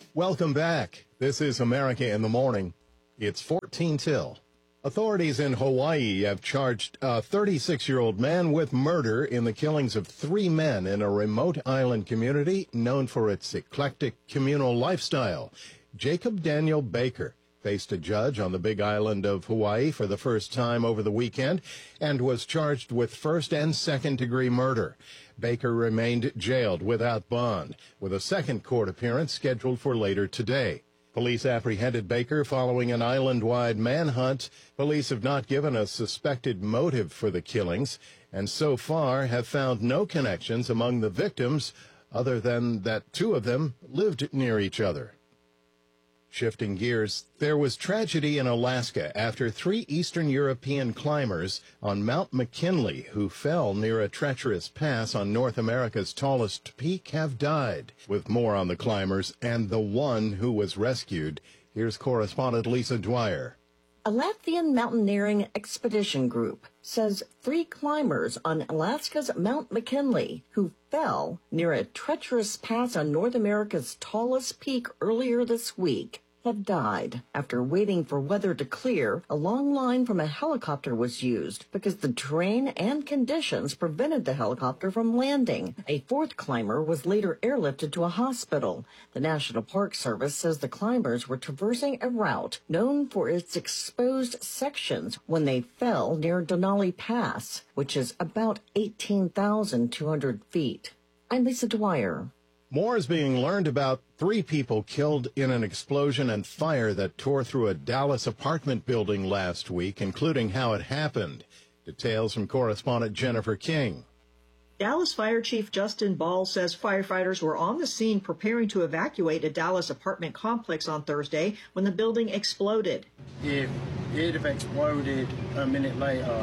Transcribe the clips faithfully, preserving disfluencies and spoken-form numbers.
Welcome back. This is America in the Morning. It's fourteen till. Authorities in Hawaii have charged a thirty-six-year-old man with murder in the killings of three men in a remote island community known for its eclectic communal lifestyle. Jacob Daniel Baker faced a judge on the Big Island of Hawaii for the first time over the weekend and was charged with first and second-degree murder. Baker remained jailed without bond, with a second court appearance scheduled for later today. Police apprehended Baker following an island-wide manhunt. Police have not given a suspected motive for the killings, and so far have found no connections among the victims other than that two of them lived near each other. Shifting gears, there was tragedy in Alaska after three Eastern European climbers on Mount McKinley who fell near a treacherous pass on North America's tallest peak have died. With more on the climbers and the one who was rescued, here's correspondent Lisa Dwyer. A Latvian mountaineering expedition group says three climbers on Alaska's Mount McKinley who fell near a treacherous pass on North America's tallest peak earlier this week have died. After waiting for weather to clear, a long line from a helicopter was used because the terrain and conditions prevented the helicopter from landing. A fourth climber was later airlifted to a hospital. The National Park Service says the climbers were traversing a route known for its exposed sections when they fell near Denali Pass, which is about eighteen thousand two hundred feet. I'm Lisa Dwyer. More is being learned about three people killed in an explosion and fire that tore through a Dallas apartment building last week, including how it happened. Details from correspondent Jennifer King. Dallas Fire Chief Justin Ball says firefighters were on the scene preparing to evacuate a Dallas apartment complex on Thursday when the building exploded. If it had exploded a minute later,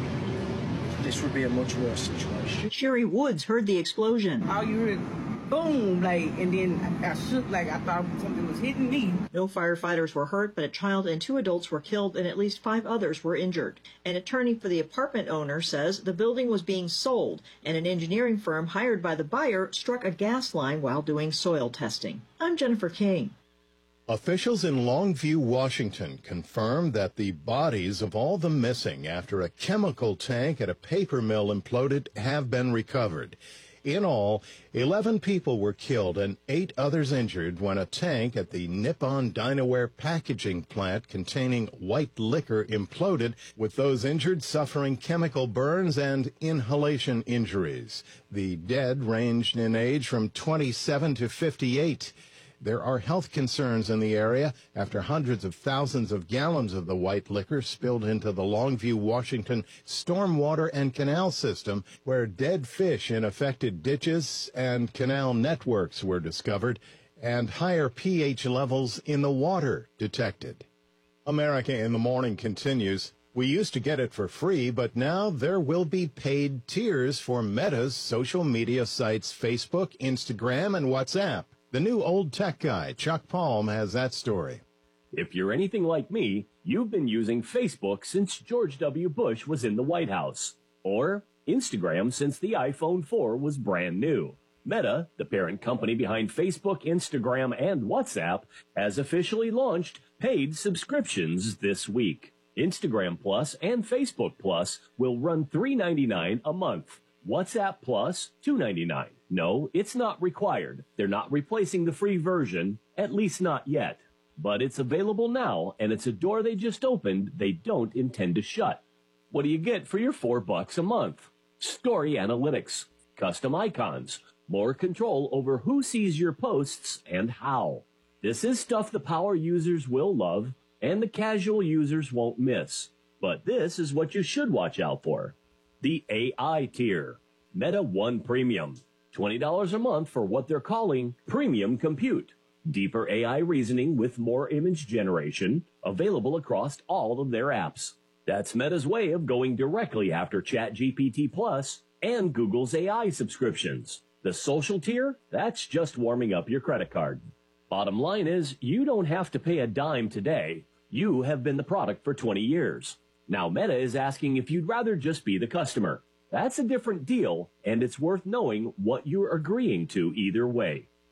this would be a much worse situation. Sherry Woods heard the explosion. How you heard boom, like, and then I shook like I thought something was hitting me. No firefighters were hurt, but a child and two adults were killed and at least five others were injured. An attorney for the apartment owner says the building was being sold and an engineering firm hired by the buyer struck a gas line while doing soil testing. I'm Jennifer King. Officials in Longview, Washington confirmed that the bodies of all the missing after a chemical tank at a paper mill imploded have been recovered. In all, eleven people were killed and eight others injured when a tank at the Nippon Dinaware packaging plant containing white liquor imploded, with those injured suffering chemical burns and inhalation injuries. The dead ranged in age from twenty-seven to fifty-eight. There are health concerns in the area after hundreds of thousands of gallons of the white liquor spilled into the Longview, Washington stormwater and canal system, where dead fish in affected ditches and canal networks were discovered and higher pH levels in the water detected. America in the Morning continues. We used to get it for free, but now there will be paid tiers for Meta's social media sites Facebook, Instagram, and WhatsApp. The new old tech guy, Chuck Palm, has that story. If you're anything like me, you've been using Facebook since George W. Bush was in the White House, or Instagram since the iPhone four was brand new. Meta, the parent company behind Facebook, Instagram, and WhatsApp, has officially launched paid subscriptions this week. Instagram Plus and Facebook Plus will run three dollars and ninety-nine cents a month. WhatsApp Plus, two dollars and ninety-nine cents. No, it's not required. They're not replacing the free version, at least not yet. But it's available now, and it's a door they just opened they don't intend to shut. What do you get for your four bucks a month? Story analytics, custom icons, more control over who sees your posts and how. This is stuff the power users will love and the casual users won't miss. But this is what you should watch out for. The A I tier, Meta One Premium. twenty dollars a month for what they're calling premium compute. Deeper A I reasoning with more image generation, available across all of their apps. That's Meta's way of going directly after ChatGPT Plus and Google's A I subscriptions. The social tier, that's just warming up your credit card. Bottom line is, you don't have to pay a dime today. You have been the product for twenty years. Now Meta is asking if you'd rather just be the customer. That's a different deal, and it's worth knowing what you're agreeing to either way.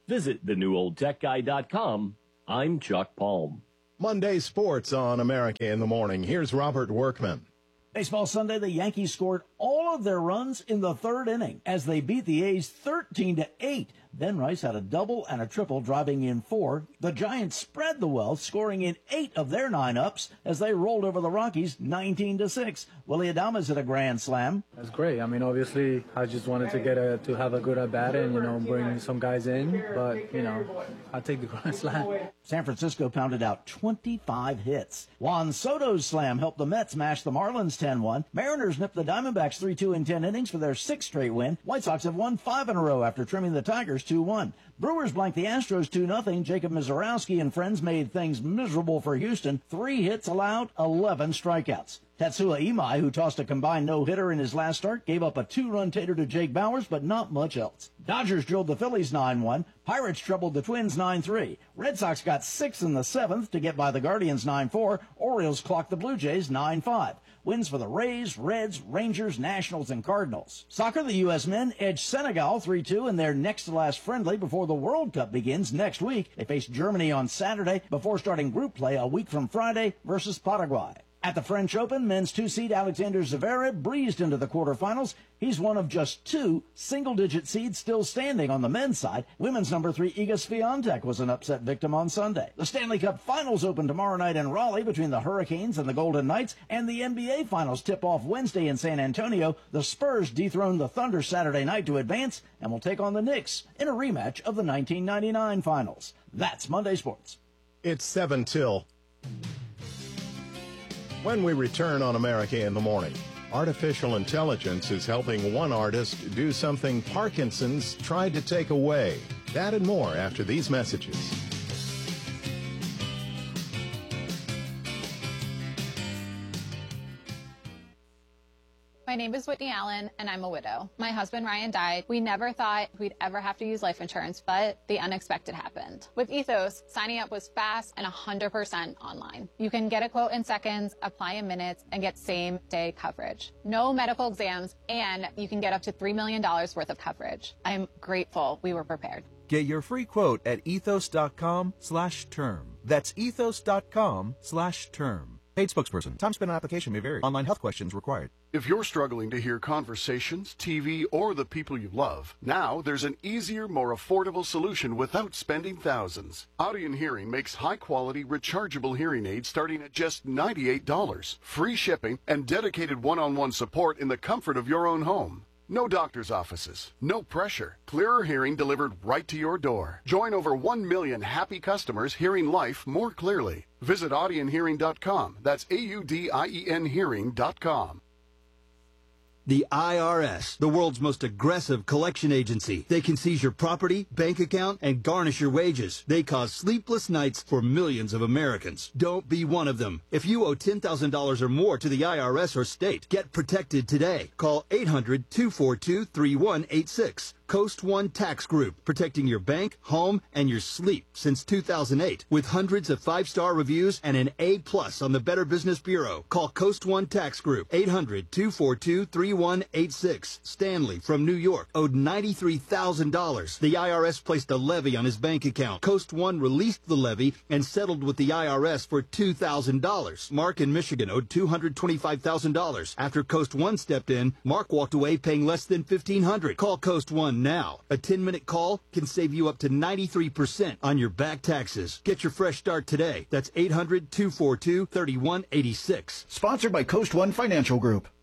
Visit the new old tech guy dot com. I'm Chuck Palm. Monday sports on America in the Morning. Here's Robert Workman. Baseball Sunday, the Yankees scored all of their runs in the third inning as they beat the A's thirteen to eight. Ben Rice had a double and a triple, driving in four. The Giants spread the wealth, scoring in eight of their nine ups as they rolled over the Rockies nineteen to six. Willie Adames hit a grand slam. That's great. I mean, obviously, I just wanted to get a to have a good at bat and, you know, bring some guys in. But, you know, I'll take the grand slam. San Francisco pounded out twenty-five hits. Juan Soto's slam helped the Mets mash the Marlins ten one. Mariners nipped the Diamondbacks three two in ten innings for their sixth straight win. White Sox have won five in a row after trimming the Tigers two one. Brewers blanked the Astros two nothing. Jacob Mizorowski and friends made things miserable for Houston. Three hits allowed, eleven strikeouts. Tatsuya Imai, who tossed a combined no-hitter in his last start, gave up a two-run tater to Jake Bowers, but not much else. Dodgers drilled the Phillies nine one. Pirates troubled the Twins nine three. Red Sox got six in the seventh to get by the Guardians nine four. Orioles clocked the Blue Jays nine five. Wins for the Rays, Reds, Rangers, Nationals, and Cardinals. Soccer, the U S men edged Senegal three two in their next-to-last friendly before the World Cup begins next week. They face Germany on Saturday before starting group play a week from Friday versus Paraguay. At the French Open, men's two-seed Alexander Zverev breezed into the quarterfinals. He's one of just two single-digit seeds still standing on the men's side. Women's number three Iga Swiatek was an upset victim on Sunday. The Stanley Cup Finals open tomorrow night in Raleigh between the Hurricanes and the Golden Knights, and the N B A Finals tip off Wednesday in San Antonio. The Spurs dethrone the Thunder Saturday night to advance and will take on the Knicks in a rematch of the nineteen ninety-nine Finals. That's Monday Sports. It's seven till. When we return on America in the Morning, artificial intelligence is helping one artist do something Parkinson's tried to take away. That and more after these messages. My name is Whitney Allen, and I'm a widow. My husband, Ryan, died. We never thought we'd ever have to use life insurance, but the unexpected happened. With Ethos, signing up was fast and one hundred percent online. You can get a quote in seconds, apply in minutes, and get same-day coverage. No medical exams, and you can get up to three million dollars worth of coverage. I'm grateful we were prepared. Get your free quote at ethos.com slash term. That's ethos.com slash term. Paid spokesperson. Time spent on application may vary. Online health questions required. If you're struggling to hear conversations, T V, or the people you love, now there's an easier, more affordable solution without spending thousands. Audion Hearing makes high-quality, rechargeable hearing aids starting at just ninety-eight dollars. Free shipping and dedicated one-on-one support in the comfort of your own home. No doctor's offices, no pressure. Clearer hearing delivered right to your door. Join over one million happy customers hearing life more clearly. Visit audion hearing dot com. That's A U D I E N hearing dot com. The I R S, the world's most aggressive collection agency. They can seize your property, bank account, and garnish your wages. They cause sleepless nights for millions of Americans. Don't be one of them. If you owe ten thousand dollars or more to the I R S or state, get protected today. Call eight hundred, two four two, three one eight six. Coast One Tax Group, protecting your bank, home, and your sleep since two thousand eight. With hundreds of five-star reviews and an A plus on the Better Business Bureau. Call Coast One Tax Group, eight hundred, two four two, three one eight six. Stanley from New York owed ninety-three thousand dollars. The I R S placed a levy on his bank account. Coast One released the levy and settled with the I R S for two thousand dollars. Mark in Michigan owed two hundred twenty-five thousand dollars. After Coast One stepped in, Mark walked away paying less than fifteen hundred dollars. Call Coast One now. A ten-minute call can save you up to ninety-three percent on your back taxes. Get your fresh start today. That's eight hundred, two four two, three one eight six. Sponsored by Coast One Financial Group.